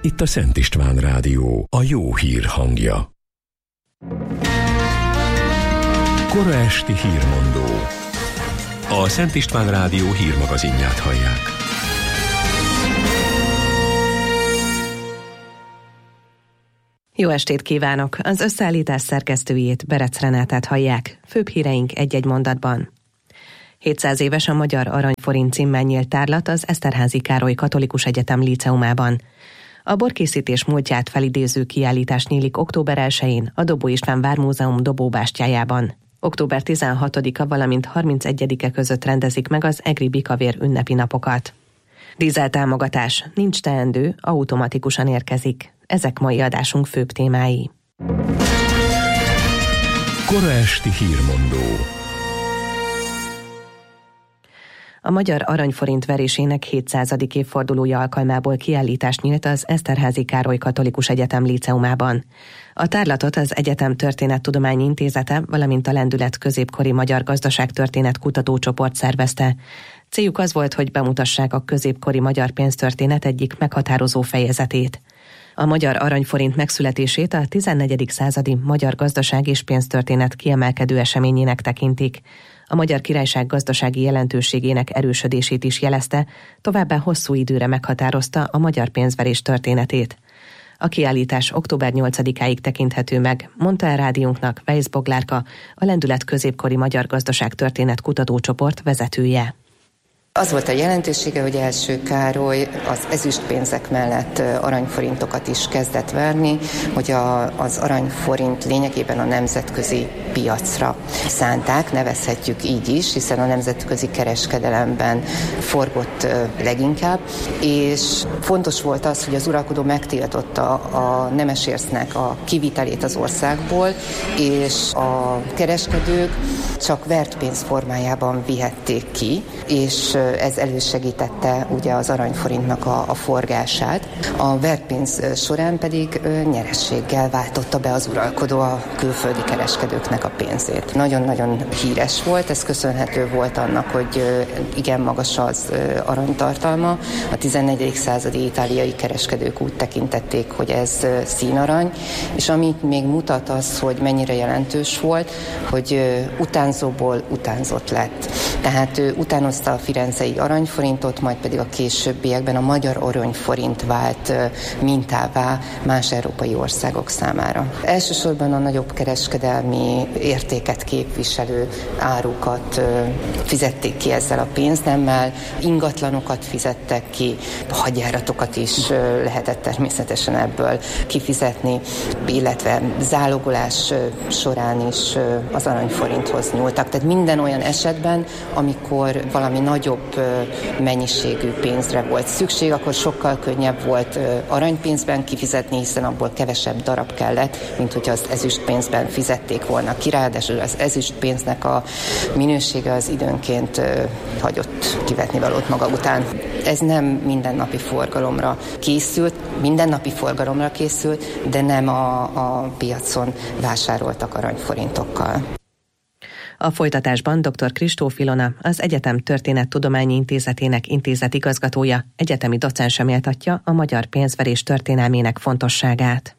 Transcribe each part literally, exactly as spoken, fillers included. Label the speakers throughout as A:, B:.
A: Itt a Szent István Rádió, a jó hír hangja. Kora esti hírmondó. A Szent István Rádió hírmagazinját hallják.
B: Jó estét kívánok! Az összeállítás szerkesztőjét, Berec Renátát hallják. Főbb híreink egy-egy mondatban. hétszáz éves a Magyar Aranyforint címmel nyílt tárlat az Eszterházy Károly Katolikus Egyetem líceumában. A borkészítés múltját felidéző kiállítás nyílik október elsején a Dobó István Vármúzeum dobóbástyájában. október tizenhatodika, valamint harmincegyedike között rendezik meg az egri bikavér ünnepi napokat. Dízel támogatás, nincs teendő, automatikusan érkezik. Ezek mai adásunk főbb témái.
A: Kora esti hírmondó.
B: A Magyar Aranyforint verésének hétszázadik évfordulója alkalmából kiállítás nyílt az Eszterházy Károly Katolikus Egyetem líceumában. A tárlatot az Egyetem Történettudományi Intézete, valamint a Lendület Középkori Magyar Gazdaságtörténet kutatócsoport szervezte. Céljuk az volt, hogy bemutassák a középkori magyar pénztörténet egyik meghatározó fejezetét. A Magyar Aranyforint megszületését a tizennegyedik századi magyar gazdaság és pénztörténet kiemelkedő eseményének tekintik. A Magyar Királyság gazdasági jelentőségének erősödését is jelezte, továbbá hosszú időre meghatározta a magyar pénzverés történetét. A kiállítás október nyolcadikáig tekinthető meg, mondta el rádiónknak Weisz Boglárka, a Lendület Középkori Magyar Gazdaságtörténet kutatócsoport vezetője.
C: Az volt a jelentősége, hogy első Károly az ezüstpénzek mellett aranyforintokat is kezdett verni, hogy a, az aranyforint lényegében a nemzetközi piacra szánták, nevezhetjük így is, hiszen a nemzetközi kereskedelemben forgott leginkább, és fontos volt az, hogy az uralkodó megtiltotta a nemesércnek a kivitelét az országból, és a kereskedők csak vert pénz formájában vihették ki, és ez elősegítette ugye az aranyforintnak a, a forgását. A vertpénz során pedig nyerességgel váltotta be az uralkodó a külföldi kereskedőknek a pénzét. Nagyon-nagyon híres volt, ez köszönhető volt annak, hogy igen magas az aranytartalma. A tizennegyedik századi itáliai kereskedők úgy tekintették, hogy ez színarany, és amit még mutat az, hogy mennyire jelentős volt, hogy utánzóból utánzott lett. Tehát ő utánozta a firenzei aranyforintot, majd pedig a későbbiekben a magyar aranyforint vált mintává más európai országok számára. Elsősorban a nagyobb kereskedelmi értéket képviselő árukat fizették ki ezzel a pénznemmel, ingatlanokat fizettek ki, hadjáratokat is lehetett természetesen ebből kifizetni, illetve zálogolás során is az aranyforinthoz nyúltak. Tehát minden olyan esetben, amikor valami nagyobb mennyiségű pénzre volt szükség, akkor sokkal könnyebb volt aranypénzben kifizetni, hiszen abból kevesebb darab kellett, mint hogyha az ezüstpénzben fizették volna ki. Ráadásul az ezüstpénznek a minősége az időnként hagyott kivetni valót maga után. Ez nem mindennapi forgalomra készült, mindennapi forgalomra készült, de nem a, a piacon vásároltak aranyforintokkal.
B: A folytatásban dr. Kristóf Ilona, az Egyetem Történettudományi Intézetének intézetigazgatója, egyetemi docense méltatja a magyar pénzverés történelmének fontosságát.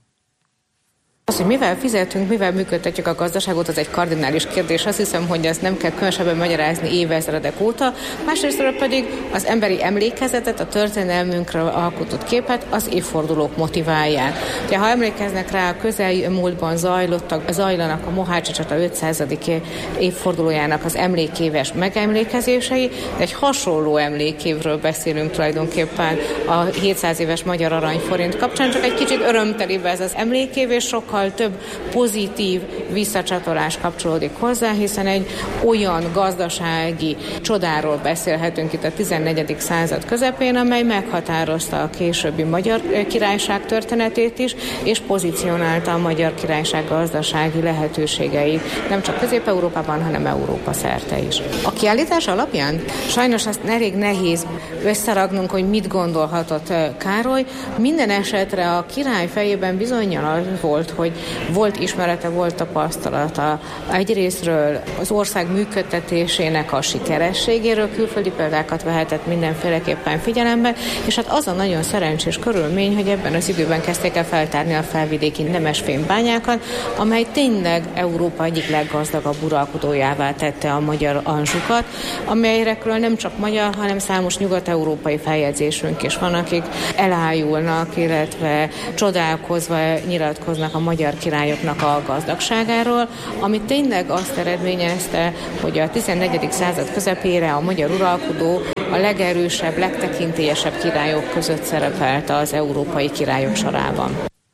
D: Az, hogy mivel fizetünk, mivel működtetjük a gazdaságot, az egy kardinális kérdés. Azt hiszem, hogy ezt nem kell különösebben magyarázni évezredek óta. Másrésztről pedig az emberi emlékezetet, a történelmünkről alkotott képet az évfordulók motiválják. Ugye, ha emlékeznek rá, a közelmúltban zajlottak, zajlanak a Mohácsi csata ötszázadik évfordulójának az emlékéves megemlékezései, de egy hasonló emlékévről beszélünk tulajdonképpen a hétszáz éves magyar aranyforint kapcsán, csak egy kicsit örömtelibb ez az emlékév, és sokkal több pozitív visszacsatolás kapcsolódik hozzá, hiszen egy olyan gazdasági csodáról beszélhetünk itt a tizennegyedik század közepén, amely meghatározta a későbbi Magyar Királyság történetét is, és pozícionálta a Magyar Királyság gazdasági lehetőségeit, nem csak Közép-Európában, hanem Európa szerte is. A kiállítás alapján sajnos azt elég nehéz összeragnunk, hogy mit gondolhatott Károly. Minden esetre a király fejében bizonnyal az volt, hogy hogy volt ismerete, volt tapasztalata egyrésztről az ország működtetésének a sikerességéről, külföldi példákat vehetett mindenféleképpen figyelembe, és hát az a nagyon szerencsés körülmény, hogy ebben az időben kezdték el feltárni a felvidéki nemesfémbányákat, amely tényleg Európa egyik leggazdagabb uralkodójává tette a magyar Anzsukat, amelyekről nem csak magyar, hanem számos nyugat-európai feljegyzésünk is van, akik elájulnak, illetve csodálkozva nyilatkoznak a magyar királyoknak a gazdagságáról, ami tényleg azt eredményezte, hogy a tizennegyedik század közepére a magyar uralkodó a legerősebb, legtekintélyesebb királyok között szerepelt az európai királyok sorában.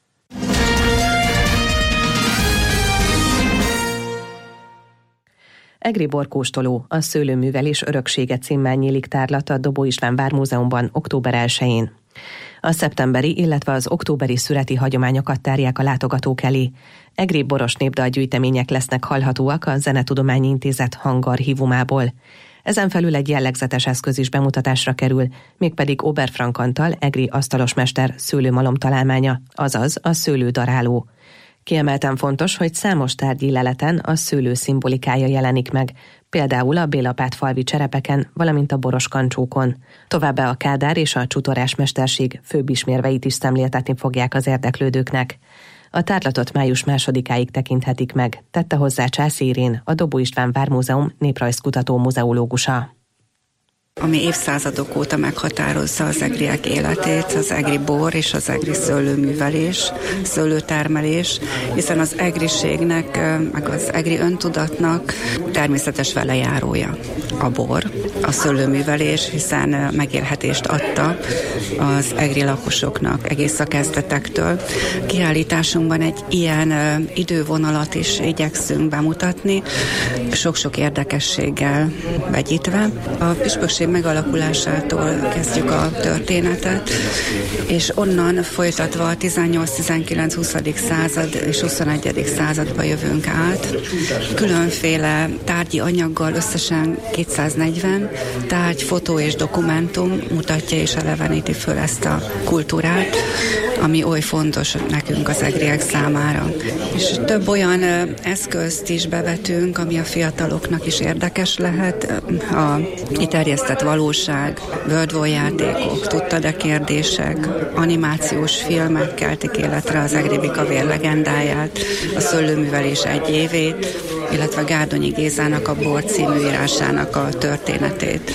B: Egri borkóstoló, a Szőlőművelés öröksége címmel nyílik tárlata a Dobó István Vármúzeumban október elsején. A szeptemberi, illetve az októberi szüreti hagyományokat tárják a látogatók elé. Egri boros népdalgyűjtemények lesznek hallhatóak a Zenetudományi Intézet hangarchívumából. Ezen felül egy jellegzetes eszköz is bemutatásra kerül, mégpedig Oberfrank Antal, egri asztalosmester szőlőmalom találmánya, azaz a szőlődaráló. Kiemelten fontos, hogy számos tárgyi leleten a szőlő szimbolikája jelenik meg, például a bélapátfalvi cserepeken, valamint a boros kancsókon. Továbbá a Kádár és a csutorás mesterség főbb ismérveit is szemléltetni fogják az érdeklődőknek. A tárlatot május másodikáig tekinthetik meg, tette hozzá Császi Irén, a Dobó István Vármúzeum néprajzkutató muzeológusa.
E: Ami évszázadok óta meghatározza az egriek életét, az egri bor és az egri szőlőművelés, szőlőtermelés, hiszen az egriségnek, meg az egri öntudatnak természetes velejárója a bor, a szőlőművelés, hiszen megélhetést adta az egri lakosoknak egész a kezdetektől. Kiállításunkban egy ilyen idővonalat is igyekszünk bemutatni, sok-sok érdekességgel vegyítve. A püspökség megalakulásától kezdjük a történetet, és onnan folytatva a tizennyolc, tizenkilenc, huszadik század és huszonegyedik századba jövünk át. Különféle tárgyi anyaggal összesen kétszáznegyven tárgy, fotó és dokumentum mutatja és eleveníti föl ezt a kultúrát, ami oly fontos nekünk az egriek számára. És több olyan eszközt is bevetünk, ami a fiataloknak is érdekes lehet. A kiterjesztett valóság, World War játékok, tudtad-e kérdések, animációs filmek keltik életre az egri bikavér legendáját, a szőlőművelés egy évét, illetve Gárdonyi Gézának a Bor című írásának a történetét.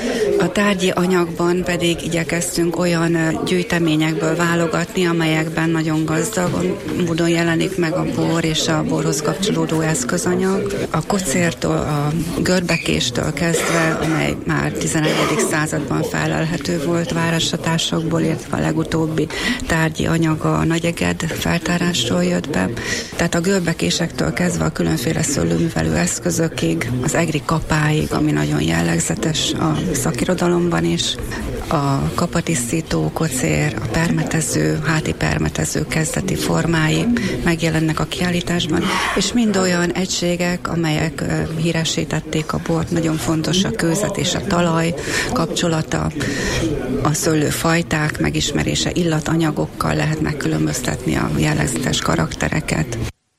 E: A tárgyi anyagban pedig igyekeztünk olyan gyűjteményekből válogatni, amelyekben nagyon gazdag módon jelenik meg a bor és a borhoz kapcsolódó eszközanyag. A kocértól, a görbekéstől kezdve, amely már tizenegyedik században felelhető volt városatásokból, illetve a legutóbbi tárgyi anyaga a Nagyeged feltárásról jött be. Tehát a görbekésektől kezdve a különféle szőlőművelő eszközökig, az egri kapáig, ami nagyon jellegzetes a szakirodalomban is, a kapatisztító, kocér, a permetező, háti permetező kezdeti formái megjelennek a kiállításban, és mind olyan egységek, amelyek híresítették a bort. Nagyon fontos a kőzet és a talaj kapcsolata, a szőlőfajták megismerése, illatanyagokkal lehet megkülönböztetni a jellegzetes karaktereket.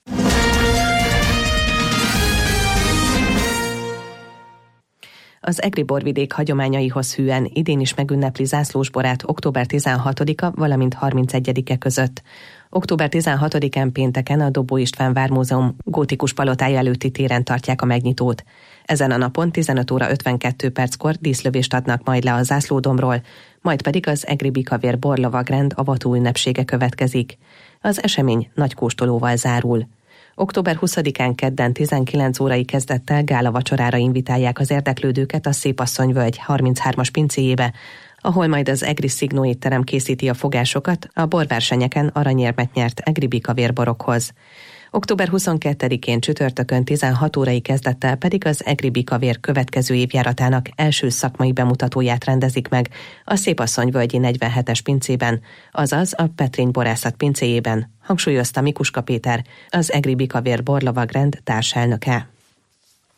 B: Az egri borvidék hagyományaihoz hűen idén is megünnepli zászlósborát október tizenhatodika, valamint harmincegyedike között. október tizenhatodikán pénteken a Dobó István Vármúzeum gótikus palotája előtti téren tartják a megnyitót. Ezen a napon tizenöt óra ötvenkettő perckor díszlövést adnak majd le a zászlódomról, majd pedig az egri bikavér borlovagrend avató ünnepsége következik. Az esemény nagy kóstolóval zárul. október huszadikán kedden tizenkilenc órai kezdettel gálavacsorára invitálják az érdeklődőket a Szépasszonyvölgy harminchármas pincéjébe, ahol majd az egri Szignó étterem készíti a fogásokat a borversenyeken aranyérmet nyert egri bikavér borokhoz. október huszonkettedikén csütörtökön tizenhat órai kezdettel pedig az egri bikavér következő évjáratának első szakmai bemutatóját rendezik meg a Szépasszonyvölgyi negyvenhetes pincében, azaz a Petrény borászat pincéjében, hangsúlyozta Mikuska Péter, az egri bikavér borlovagrend társelnöke.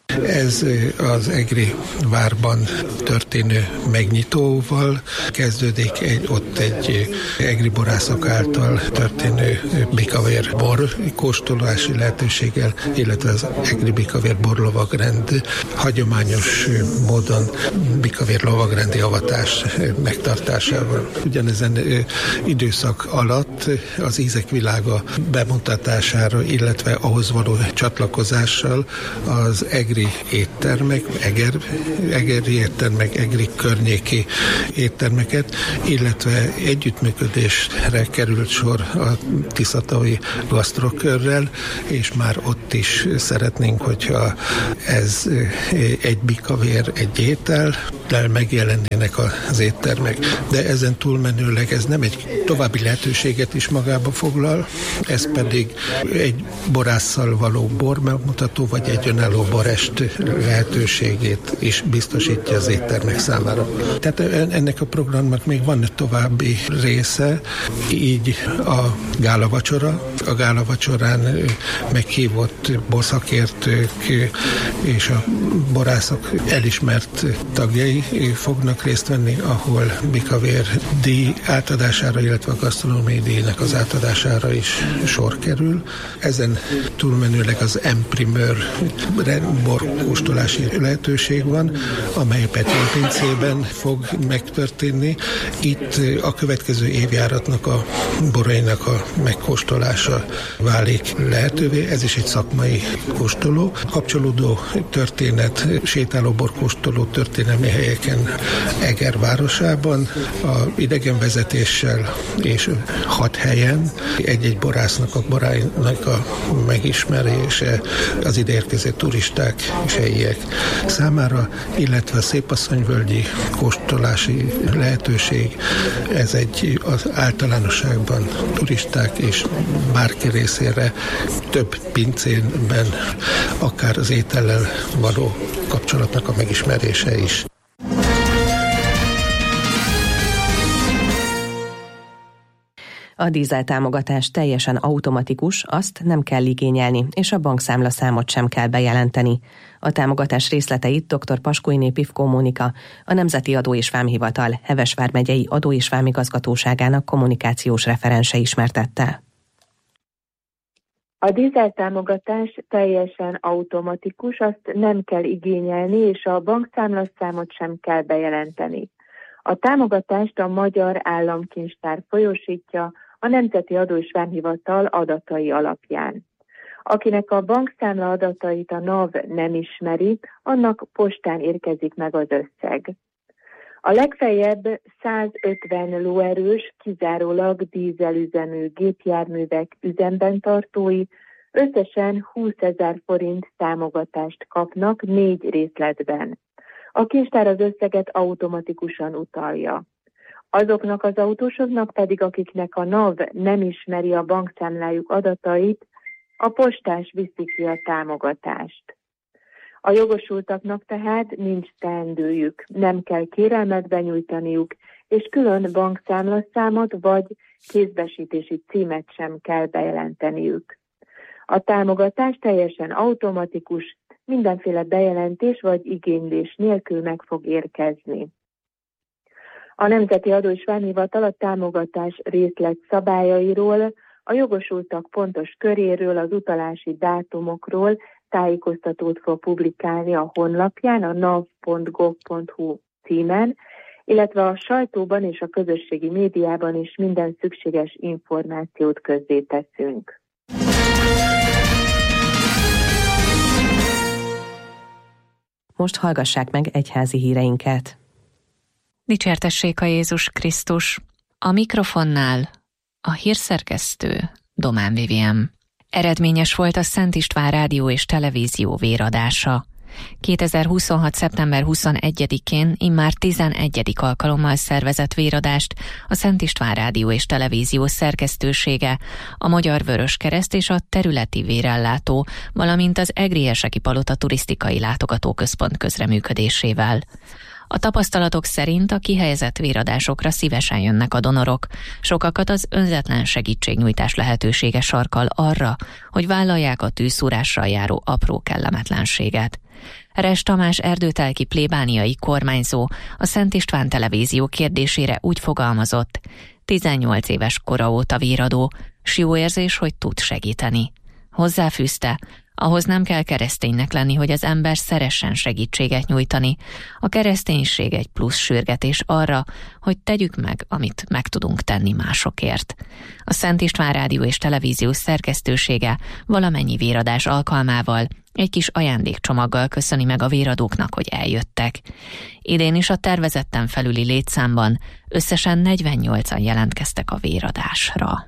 F: Ez az egri várban történő megnyitóval kezdődik, egy, ott egy egri borászok által történő bikavér bor kóstolási lehetőséggel, illetve az egri bikavér borlovagrend hagyományos módon bikavér lovagrendi avatás megtartásával. Ugyanezen időszak alatt az ízek világa bemutatására, illetve ahhoz való csatlakozással az egri éttermek, eger, egeri éttermek, egri környéki éttermeket, illetve együttműködésre került sor a Tiszatavi gasztrokörrel, és már ott is szeretnénk, hogyha ez egy bikavér, egy étel, de megjelennének az éttermek. De ezen túlmenőleg ez nem egy további lehetőséget is magába foglal, ez pedig egy borásszal való borbemutató, vagy egy önálló borest lehetőségét is biztosítja az éttermek számára. Tehát ennek a programnak még van további része, így a gálavacsora. A gálavacsorán meghívott borszakértők és a borászok elismert tagjai fognak részt venni, ahol bikavér díj átadására, illetve a gasztronómiai díjnak az átadására is sor kerül. Ezen túlmenőleg az Emprimőr borkóstolási lehetőség van, amely Petőpincében fog megtörténni. Itt a következő évjáratnak a borainak a megkóstolása válik lehetővé. Ez is egy szakmai kóstoló. Kapcsolódó történet, sétáló borkóstoló történelmi helyeken Eger városában, a idegenvezetéssel és hat helyen egy-egy borásznak, a boráinak a megismerése az ideérkező turisták és helyiek számára, illetve a Szépasszonyvölgyi kóstolási lehetőség. Ez egy az általánosságban turisták és bárki részére több pincénben akár az étellel való kapcsolatnak a megismerése is.
B: A dízeltámogatás teljesen automatikus, azt nem kell igényelni, és a bankszámlaszámot sem kell bejelenteni. A támogatás részleteit dr. Paskuiné Pivkó Mónika, a Nemzeti Adó- és Vámhivatal Heves vármegyei Adó- és Vámigazgatóságának kommunikációs referense ismertette.
G: A dízeltámogatás teljesen automatikus, azt nem kell igényelni, és a bankszámlaszámot sem kell bejelenteni. A támogatást a Magyar Államkincstár folyósítja a Nemzeti Adó- és Vámhivatal adatai alapján. Akinek a bankszámla adatait a NAV nem ismeri, annak postán érkezik meg az összeg. A legfeljebb százötven lóerős, kizárólag dízelüzemű gépjárművek üzemben tartói összesen húszezer forint támogatást kapnak négy részletben. A kincstár az összeget automatikusan utalja. Azoknak az autósoknak pedig, akiknek a NAV nem ismeri a bankszámlájuk adatait, a postás viszi ki a támogatást. A jogosultaknak tehát nincs teendőjük, nem kell kérelmet benyújtaniuk, és külön bankszámlaszámot vagy kézbesítési címet sem kell bejelenteniük. A támogatás teljesen automatikus, mindenféle bejelentés vagy igénylés nélkül meg fog érkezni. A Nemzeti Adó- és Vámhivatal a támogatás részlet szabályairól, a jogosultak pontos köréről, az utalási dátumokról tájékoztatót fog publikálni a honlapján, a nav pont gov pont hu címen, illetve a sajtóban és a közösségi médiában is minden szükséges információt közzéteszünk.
B: Most hallgassák meg egyházi híreinket.
H: Dicsértessék a Jézus Krisztus! A mikrofonnál a hírszerkesztő Domán Vivien. Eredményes volt a Szent István Rádió és Televízió véradása. kétezer-huszonhat. szeptember huszonegyedikén immár tizenegyedik alkalommal szervezett véradást a Szent István Rádió és Televízió szerkesztősége, a Magyar Vöröskereszt és a területi vérellátó, valamint az Egrieseki Palota turisztikai látogatóközpont közreműködésével. A tapasztalatok szerint a kihelyezett véradásokra szívesen jönnek a donorok. Sokakat az önzetlen segítségnyújtás lehetősége sarkal arra, hogy vállalják a tűzszúrással járó apró kellemetlenséget. Res Tamás erdőtelki plébániai kormányzó a Szent István Televízió kérdésére úgy fogalmazott: tizennyolc éves kora óta véradó, s jó érzés, hogy tud segíteni. Hozzáfűzte, ahhoz nem kell kereszténynek lenni, hogy az ember szeressen segítséget nyújtani. A kereszténység egy plusz sürgetés arra, hogy tegyük meg, amit meg tudunk tenni másokért. A Szent István Rádió és Televízió szerkesztősége valamennyi véradás alkalmával egy kis ajándékcsomaggal köszöni meg a véradóknak, hogy eljöttek. Idén is a tervezetten felüli létszámban összesen negyvennyolcan jelentkeztek a véradásra.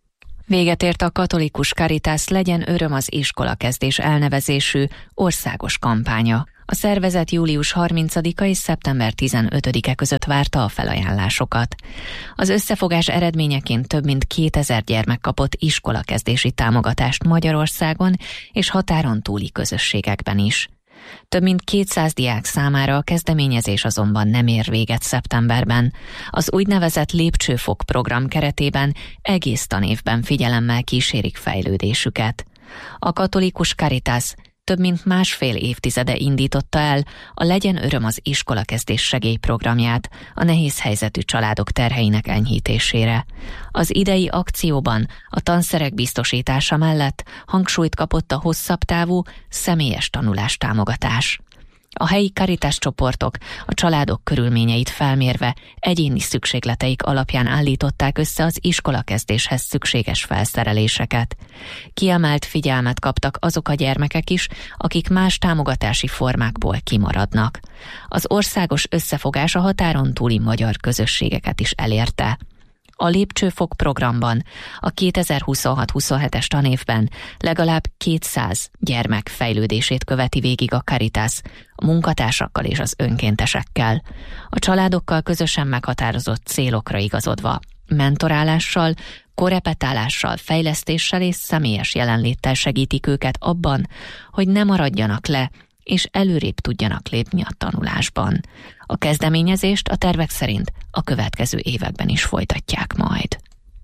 H: Véget ért a katolikus Caritas Legyen öröm az iskolakezdés elnevezésű országos kampánya. A szervezet július harmincadika és szeptember tizenötödike között várta a felajánlásokat. Az összefogás eredményeként több mint kétezer gyermek kapott iskolakezdési támogatást Magyarországon és határon túli közösségekben is. Több mint kétszáz diák számára a kezdeményezés azonban nem ér véget szeptemberben. Az úgynevezett lépcsőfok program keretében egész tanévben figyelemmel kísérik fejlődésüket. A katolikus Caritas több mint másfél évtizede indította el a Legyen öröm az iskolakezdés segélyprogramját a nehéz helyzetű családok terheinek enyhítésére. Az idei akcióban a tanszerek biztosítása mellett hangsúlyt kapott a hosszabb távú, személyes tanulás támogatás. A helyi Caritas csoportok a családok körülményeit felmérve egyéni szükségleteik alapján állították össze az iskolakezdéshez szükséges felszereléseket. Kiemelt figyelmet kaptak azok a gyermekek is, akik más támogatási formákból kimaradnak. Az országos összefogás a határon túli magyar közösségeket is elérte. A lépcsőfok programban a kétezer-huszonhat huszonhetes tanévben legalább kétszáz gyermek fejlődését követi végig a Caritas, a munkatársakkal és az önkéntesekkel. A családokkal közösen meghatározott célokra igazodva, mentorálással, korepetálással, fejlesztéssel és személyes jelenléttel segítik őket abban, hogy ne maradjanak le, és előrébb tudjanak lépni a tanulásban. A kezdeményezést a tervek szerint a következő években is folytatják majd.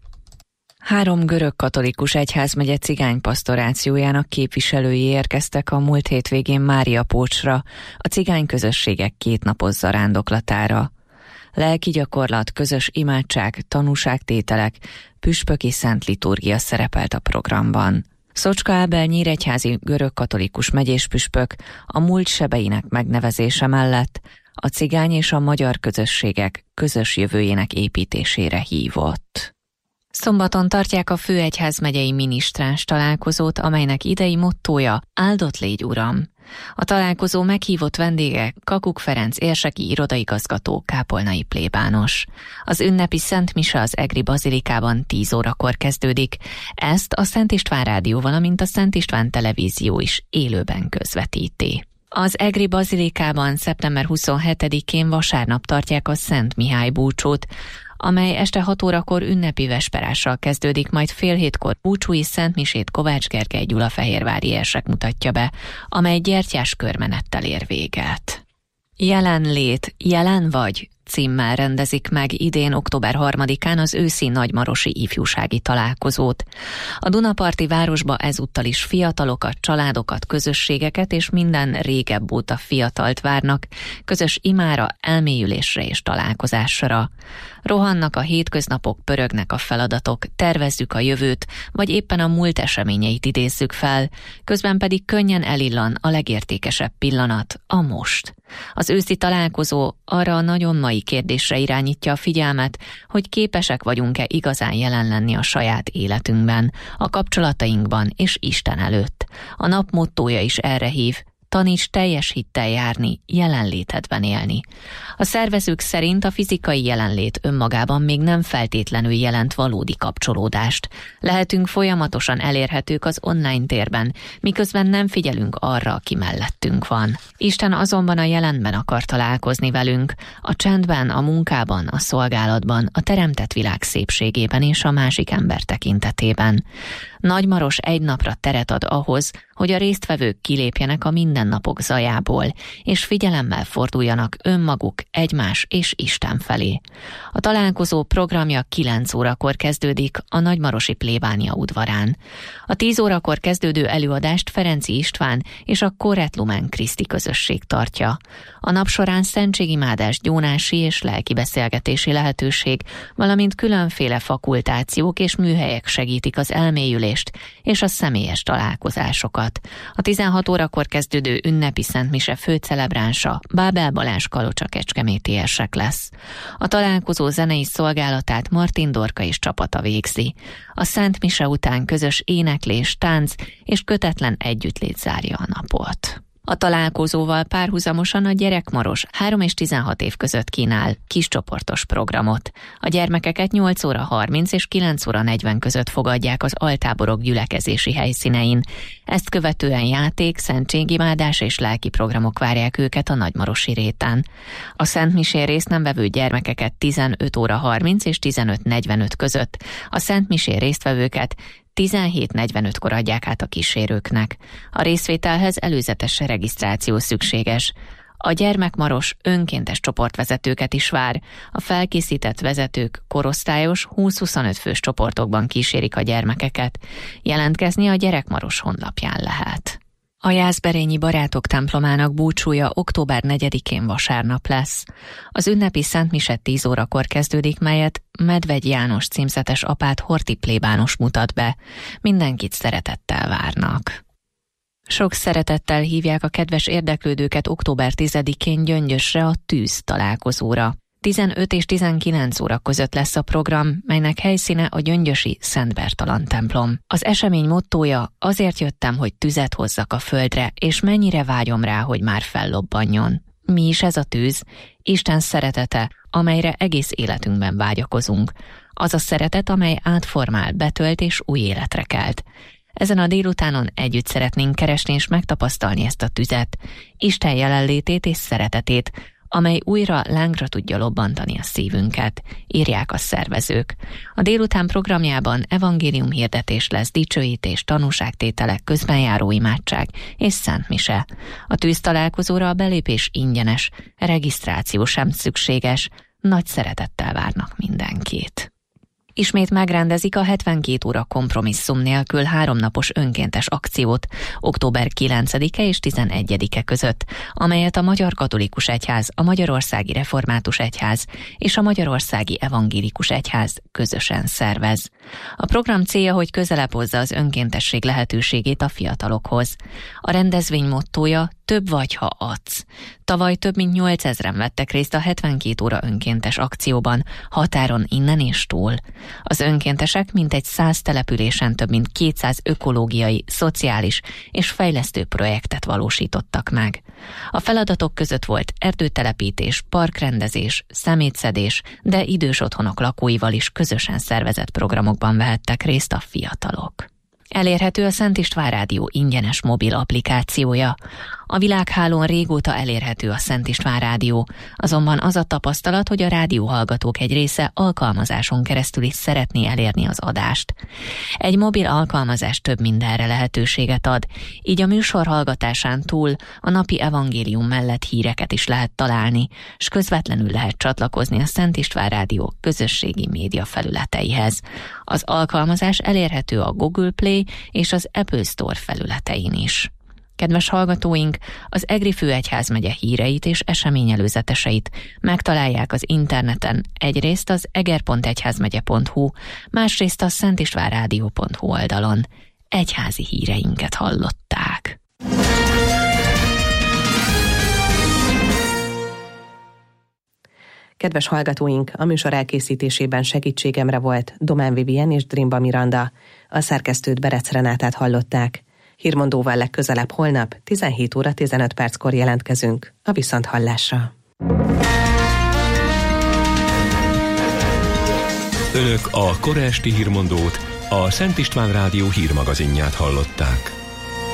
H: Három görög katolikus egyházmegye cigánypasztorációjának képviselői érkeztek a múlt hétvégén Máriapócsra, a cigány közösségek kétnapos zarándoklatára. Lelki gyakorlat, közös imádság, tanúságtételek, püspöki szent liturgia szerepelt a programban. Szocska Ábel nyíregyházi görög-katolikus megyéspüspök a múlt sebeinek megnevezése mellett a cigány és a magyar közösségek közös jövőjének építésére hívott. Szombaton tartják a főegyházmegyei minisztráns találkozót, amelynek idei mottója Áldott légy Uram. A találkozó meghívott vendége Kakuk Ferenc érseki irodaigazgató, kápolnai plébános. Az ünnepi Szent Mise az egri bazilikában tíz órakor kezdődik. Ezt a Szent István Rádió, valamint a Szent István Televízió is élőben közvetíti. Az egri bazilikában szeptember huszonhetedikén vasárnap tartják a Szent Mihály búcsót, amely este hat órakor ünnepi vesperással kezdődik, majd fél hétkor búcsúi szentmisét Kovács Gergely gyulafehérvári érsek mutatja be, amely gyertyás körmenettel ér véget. Jelenlét, jelen vagy? Címmel rendezik meg idén október harmadikán az őszi nagymarosi ifjúsági találkozót. A Dunaparti városba ezúttal is fiatalokat, családokat, közösségeket és minden régebb óta fiatalt várnak, közös imára, elmélyülésre és találkozásra. Rohannak a hétköznapok, pörögnek a feladatok, tervezzük a jövőt, vagy éppen a múlt eseményeit idézzük fel, közben pedig könnyen elillan a legértékesebb pillanat, a most. Az őszi találkozó arra a nagyon mai kérdésre irányítja a figyelmet, hogy képesek vagyunk-e igazán jelen lenni a saját életünkben, a kapcsolatainkban és Isten előtt. A nap mottója is erre hív: taníts teljes hittel járni, jelenlétedben élni. A szervezők szerint a fizikai jelenlét önmagában még nem feltétlenül jelent valódi kapcsolódást. Lehetünk folyamatosan elérhetők az online térben, miközben nem figyelünk arra, aki mellettünk van. Isten azonban a jelenben akar találkozni velünk, a csendben, a munkában, a szolgálatban, a teremtett világ szépségében és a másik ember tekintetében. Nagymaros egy napra teret ad ahhoz, hogy a résztvevők kilépjenek a mindennapok zajából, és figyelemmel forduljanak önmaguk, egymás és Isten felé. A találkozó programja kilenc órakor kezdődik a nagymarosi plébánia udvarán. A tíz órakor kezdődő előadást Ferenczy István és a Koret Lumen Christi közösség tartja. A nap során szentségimádás, gyónási és lelki beszélgetési lehetőség, valamint különféle fakultációk és műhelyek segítik az elmélyülést és a személyes találkozásokat. A tizenhat órakor kezdődő ünnepi szentmise főcelebránsa Bábel Balázs Kalocsa kecskeméti érsek lesz. A találkozó zenei szolgálatát Martin Dorka és csapata végzi. A szent mise után közös éneklés, tánc és kötetlen együttlét zárja a napot. A találkozóval párhuzamosan a gyerekmaros három és tizenhat év között kínál kiscsoportos programot. A gyermekeket nyolc óra harminc és kilenc óra negyven között fogadják az altáborok gyülekezési helyszínein. Ezt követően játék, szentségimádás és lelki programok várják őket a nagymarosi réten. A szentmisén részt nem vevő gyermekeket tizenöt óra harminc és tizenöt negyvenöt között, a szentmisén résztvevőket tizenhét negyvenötkor adják át a kísérőknek. A részvételhez előzetes regisztráció szükséges. A gyermekmaros önkéntes csoportvezetőket is vár. A felkészített vezetők korosztályos húsz-huszonöt fős csoportokban kísérik a gyermekeket. Jelentkezni a gyerekmaros honlapján lehet. A Jászberényi Barátok templomának búcsúja október negyedikén vasárnap lesz. Az ünnepi szentmise tíz órakor kezdődik, melyet Medvegy János címzetes apát Horthy plébános mutat be. Mindenkit szeretettel várnak. Sok szeretettel hívják a kedves érdeklődőket október tizedikén Gyöngyösre a Tűz találkozóra. tizenöt és tizenkilenc óra között lesz a program, melynek helyszíne a gyöngyösi Szent Bertalan templom. Az esemény mottója: azért jöttem, hogy tüzet hozzak a földre, és mennyire vágyom rá, hogy már fellobbanjon. Mi is ez a tűz? Isten szeretete, amelyre egész életünkben vágyakozunk. Az a szeretet, amely átformál, betölt és új életre kelt. Ezen a délutánon együtt szeretnénk keresni és megtapasztalni ezt a tüzet, Isten jelenlétét és szeretetét, amely újra lángra tudja lobbantani a szívünket, írják a szervezők. A délután programjában evangéliumhirdetés lesz, dicsőítés, tanúságtételek, közbenjáró imádság és szentmise. A tűztalálkozóra a belépés ingyenes, regisztráció sem szükséges, nagy szeretettel várnak mindenkit. Ismét megrendezik a hetvenkét óra kompromisszum nélkül háromnapos önkéntes akciót október kilencedike és tizenegyedike között, amelyet a Magyar Katolikus Egyház, a Magyarországi Református Egyház és a Magyarországi Evangélikus Egyház közösen szervez. A program célja, hogy közelebb hozza az önkéntesség lehetőségét a fiatalokhoz. A rendezvény mottója: több vagy, ha adsz. Tavaly több mint nyolcezren vettek részt a hetvenkét óra önkéntes akcióban, határon innen és túl. Az önkéntesek mintegy száz településen több mint kétszáz ökológiai, szociális és fejlesztő projektet valósítottak meg. A feladatok között volt erdőtelepítés, parkrendezés, szemétszedés, de idős otthonok lakóival is közösen szervezett programokban vehettek részt a fiatalok. Elérhető a Szent István Rádió ingyenes mobil applikációja. A világhálón régóta elérhető a Szent István Rádió, azonban az a tapasztalat, hogy a rádióhallgatók egy része alkalmazáson keresztül is szeretné elérni az adást. Egy mobil alkalmazás több mindenre lehetőséget ad, így a műsor hallgatásán túl a napi evangélium mellett híreket is lehet találni, s közvetlenül lehet csatlakozni a Szent István Rádió közösségi média felületeihez. Az alkalmazás elérhető a Google Play és az Apple Store felületein is. Kedves hallgatóink, az Egri főegyházmegye híreit és eseményelőzeteseit megtalálják az interneten, egyrészt az eger pont egyházmegye pont hu, másrészt a szentistvánrádió pont hu oldalon. Egyházi híreinket hallották.
B: Kedves hallgatóink, a műsor elkészítésében segítségemre volt Domán Vivien és Drimba Miranda. A szerkesztőt Berec Renátát hallották. Hírmondóval legközelebb holnap tizenhét óra tizenöt perckor jelentkezünk. A viszonthallásra.
A: Önök a kora esti hírmondót, a Szent István Rádió hírmagazinját hallották.